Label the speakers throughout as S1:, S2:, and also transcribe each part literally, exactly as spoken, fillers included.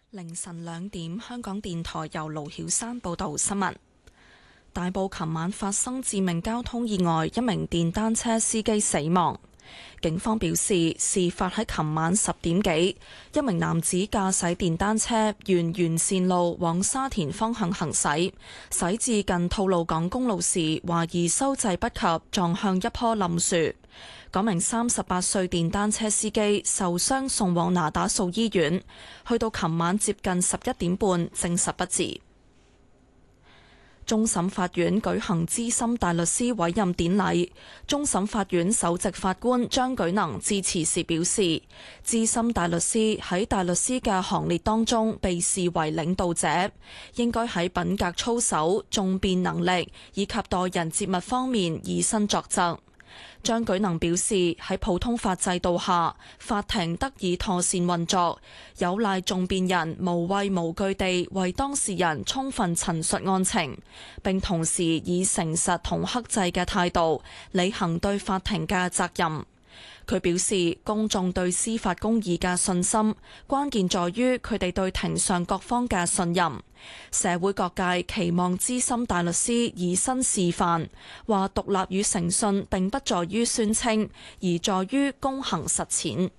S1: 凌晨兩點，香港電台由盧曉山報道新聞。大埔琴晚發生致命交通意外，一名電單車司機死亡。警方表示，事發喺琴晚十點幾，一名男子駕駛電單車沿沿線路往沙田方向行駛，駛至近吐露港公路時，懷疑收掣不及，撞向一棵冧樹。嗰名三十八歲電單車司機受傷，送往那打素醫院，去到琴晚接近十一點半，證實不治。終審法院舉行資深大律師委任典禮，終審法院首席法官張舉能致辭時表示，資深大律師喺大律師嘅行列當中被視為領導者，應該喺品格操守、訟辯能力以及待人接物方面以身作則。張舉能表示，喺普通法制度下，法庭得以妥善運作，有賴訟辯人無畏無懼地為當事人充分陳述案情，並同時以誠實同克制嘅態度履行對法庭嘅責任。佢表示，公眾對司法公義嘅信心，關鍵在於佢哋對庭上各方嘅信任。社會各界期望資深大律師以身示範，話獨立與誠信並不在於宣稱，而在於公行實踐。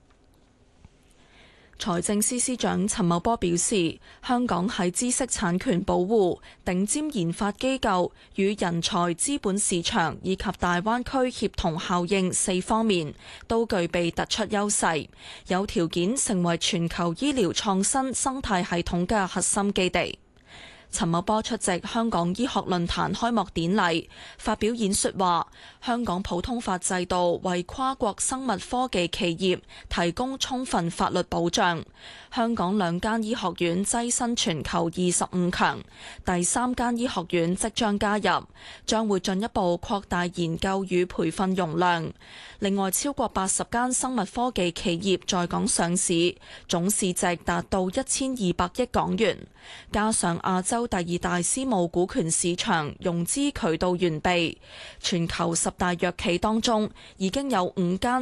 S1: 財政司司長陳茂波表示，香港喺知識產權保護、頂尖研發機構與人才資本市場以及大灣區協同效應四方面都具備突出優勢，有條件成為全球醫療創新生態系統嘅核心基地。陳茂波出席香港醫學論壇開幕典禮，發表演說話，香港普通法制度為跨國生物科技企業提供充分法律保障。香港兩間醫學院躋身全球二十五強，第三間醫學院即將加入，將會進一步擴大研究與培訓容量。另外，超過八十間生物科技企業在港上市，總市值達到一千二百億港元，加上亞洲第二大私募股權市場融資渠道完備，全球十大藥企當中已經有五間